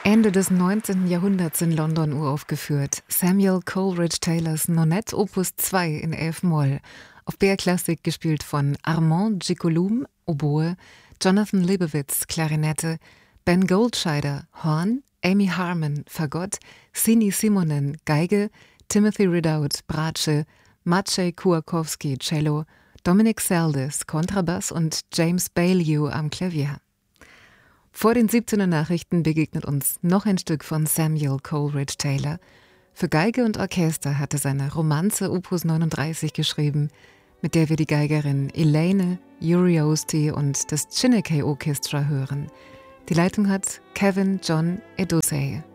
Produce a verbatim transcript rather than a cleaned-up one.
Ende des neunzehnten Jahrhunderts in London uraufgeführt. Samuel Coleridge Taylors Nonette Opus zwei in F-Moll. Auf B R Klassik gespielt von Armand Gicolum, Oboe, Jonathan Leibowitz, Klarinette, Ben Goldscheider, Horn, Amy Harmon, Fagott, Sini Simonen, Geige, Timothy Ridout, Bratsche, Maciej Kułakowski, Cello, Dominic Seldes, Kontrabass und James Baillieu am Klavier. Vor den siebzehn Uhr Nachrichten begegnet uns noch ein Stück von Samuel Coleridge Taylor. Für Geige und Orchester hat er seine Romanze Opus neununddreißig geschrieben, mit der wir die Geigerin Elaine Uriosti und das Chineke Orchestra hören. Die Leitung hat Kevin John Edosei.